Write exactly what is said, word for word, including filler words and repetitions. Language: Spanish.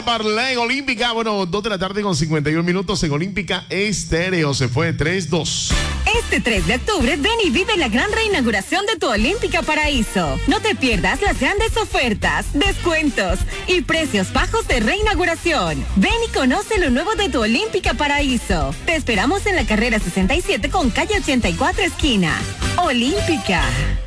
Parley Olímpica. Bueno, dos de la tarde con cincuenta y un minutos en Olímpica Estéreo. Se fue tres dos. Este tres de octubre, ven y vive la gran reinauguración de tu Olímpica Paraíso. No te pierdas las grandes ofertas, descuentos y precios bajos de reinauguración. Ven y conoce lo nuevo de tu Olímpica Paraíso. Te esperamos en la carrera sesenta y siete con calle ochenta y cuatro esquina. Olímpica.